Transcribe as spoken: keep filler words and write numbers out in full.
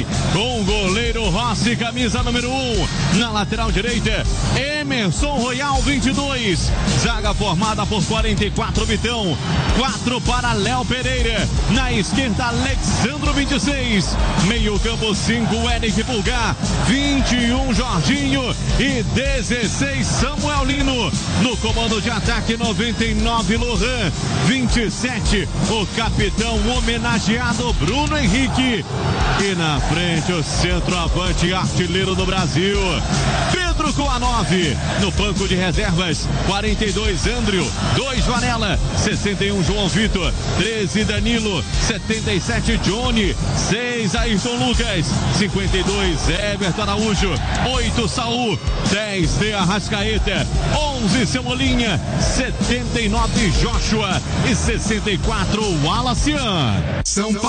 também com o goleiro Rossi, camisa número um. Na lateral direita, Emerson Royal, vinte e dois. Zaga formada por quarenta e quatro, Vitão. quatro para Léo Pereira. Na esquerda, Alexandro, vinte e seis. Meio campo, cinco, Eric Pulgar. vinte e um, Jorginho. E dezesseis, Samuel Lino. No comando de ataque, noventa e nove, Lohan. vinte e sete, o capitão homenageado, Bruno Henrique. E na frente, o centroavante artilheiro do Brasil, Pedro com a nove. No banco de reservas, quarenta e dois, Andrew. dois, Varela. sessenta e um, João Vitor. treze, Danilo. setenta e sete, Johnny. seis, Ayrton Lucas. cinquenta e dois, Everton Araújo. oito, Saul. dez, de Arrascaeta. onze, Cebolinha. setenta e nove, Joshua. E sessenta e quatro, Wallace. São Paulo.